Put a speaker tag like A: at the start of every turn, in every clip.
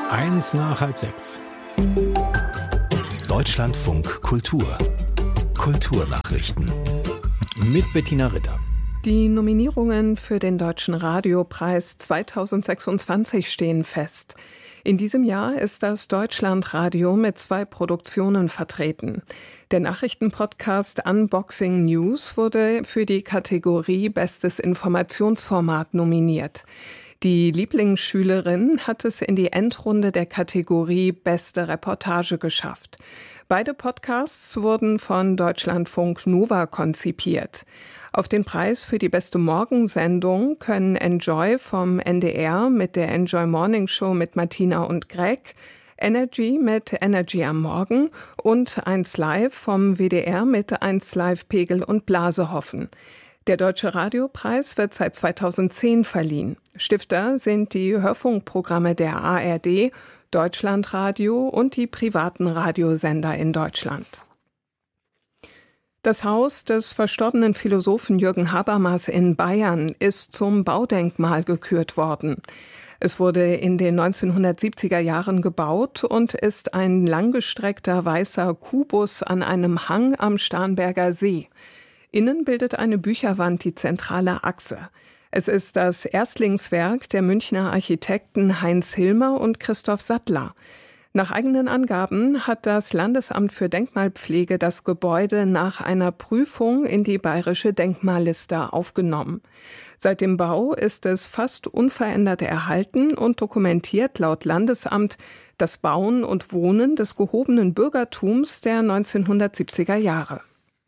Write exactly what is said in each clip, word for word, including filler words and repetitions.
A: Eins nach halb sechs.
B: Deutschlandfunk Kultur. Kulturnachrichten.
A: Mit Bettina Ritter.
C: Die Nominierungen für den Deutschen Radiopreis zweitausendsechsundzwanzig stehen fest. In diesem Jahr ist das Deutschlandradio mit zwei Produktionen vertreten. Der Nachrichtenpodcast Unboxing News wurde für die Kategorie Bestes Informationsformat nominiert. Die Lieblingsschülerin hat es in die Endrunde der Kategorie Beste Reportage geschafft. Beide Podcasts wurden von Deutschlandfunk Nova konzipiert. Auf den Preis für die beste Morgensendung können Enjoy vom N D R mit der Enjoy Morning Show mit Martina und Greg, Energy mit Energy am Morgen und eins Live vom W D R mit eins Live Pegel und Blase hoffen. Der Deutsche Radiopreis wird seit zweitausendzehn verliehen. Stifter sind die Hörfunkprogramme der A R D, Deutschlandradio und die privaten Radiosender in Deutschland. Das Haus des verstorbenen Philosophen Jürgen Habermas in Bayern ist zum Baudenkmal gekürt worden. Es wurde in den neunzehnhundertsiebziger Jahren gebaut und ist ein langgestreckter weißer Kubus an einem Hang am Starnberger See. Innen bildet eine Bücherwand die zentrale Achse. Es ist das Erstlingswerk der Münchner Architekten Heinz Hilmer und Christoph Sattler. Nach eigenen Angaben hat das Landesamt für Denkmalpflege das Gebäude nach einer Prüfung in die bayerische Denkmalliste aufgenommen. Seit dem Bau ist es fast unverändert erhalten und dokumentiert laut Landesamt das Bauen und Wohnen des gehobenen Bürgertums der neunzehnhundertsiebziger Jahre.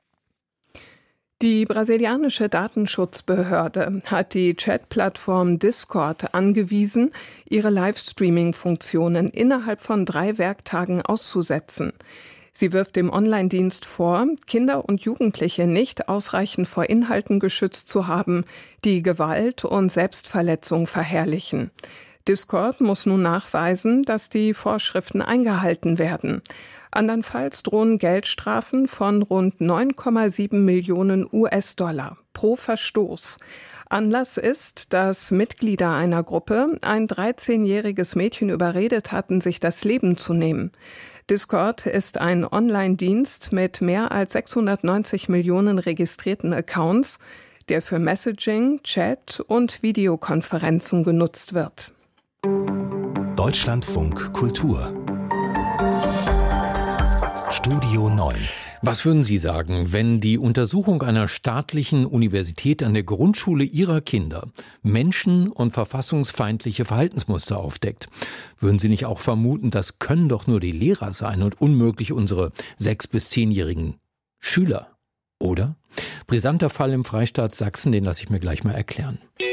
C: Die brasilianische Datenschutzbehörde hat die Chatplattform Discord angewiesen, ihre Livestreaming-Funktionen innerhalb von drei Werktagen auszusetzen. Sie wirft dem Online-Dienst vor, Kinder und Jugendliche nicht ausreichend vor Inhalten geschützt zu haben, die Gewalt und Selbstverletzung verherrlichen. Discord muss nun nachweisen, dass die Vorschriften eingehalten werden. Andernfalls drohen Geldstrafen von rund neun Komma sieben Millionen U S-Dollar pro Verstoß. Anlass ist, dass Mitglieder einer Gruppe ein dreizehnjähriges Mädchen überredet hatten, sich das Leben zu nehmen. Discord ist ein Online-Dienst mit mehr als sechshundertneunzig Millionen registrierten Accounts, der für Messaging, Chat und Videokonferenzen genutzt wird.
B: Deutschlandfunk Kultur. Studio neun.
A: Was würden Sie sagen, wenn die Untersuchung einer staatlichen Universität an der Grundschule Ihrer Kinder menschen- und verfassungsfeindliche Verhaltensmuster aufdeckt? Würden Sie nicht auch vermuten, das können doch nur die Lehrer sein und unmöglich unsere sechs- bis zehnjährigen Schüler, oder? Brisanter Fall im Freistaat Sachsen, den lasse ich mir gleich mal erklären.